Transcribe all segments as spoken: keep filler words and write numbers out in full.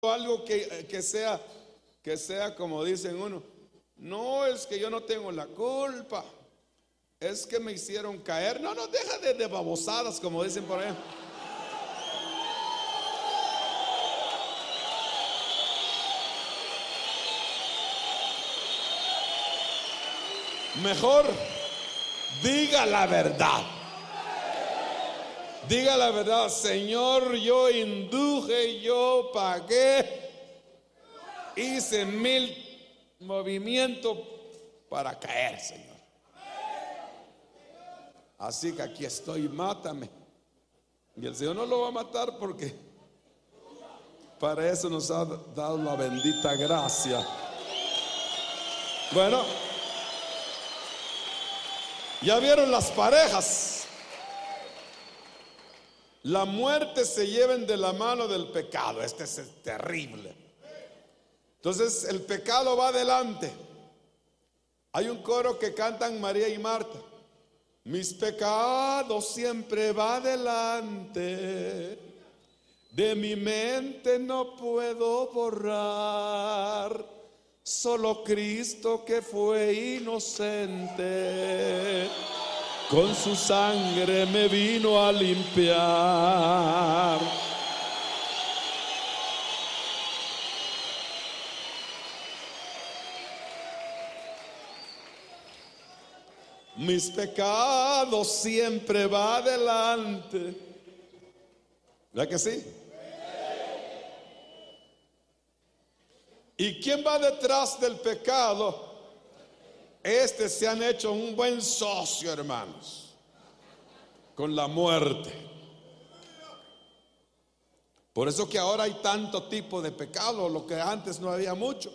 algo que, que sea, que sea como dicen uno, no es que yo no tengo la culpa, es que me hicieron caer. No, no, deja de, de babosadas, como dicen por ahí. Mejor diga la verdad. Diga la verdad: Señor, yo induje, yo pagué, hice mil movimientos para caer, Señor. Así que aquí estoy, mátame. Y el Señor no lo va a matar, porque para eso nos ha dado la bendita gracia. Bueno, ya vieron las parejas. La muerte se lleven de la mano del pecado. Este es terrible. Entonces el pecado va adelante. Hay un coro que cantan María y Marta: mis pecados siempre va adelante, de mi mente no puedo borrar, solo Cristo que fue inocente, con su sangre me vino a limpiar. Mis pecados siempre va adelante. ¿Verdad que sí? ¿Y quién va detrás del pecado? Este se han hecho un buen socio, hermanos, con la muerte. Por eso que ahora hay tanto tipo de pecado, lo que antes no había mucho.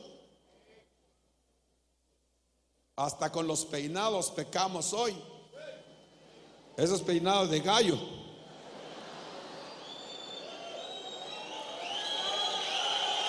Hasta con los peinados pecamos hoy. Esos peinados de gallo.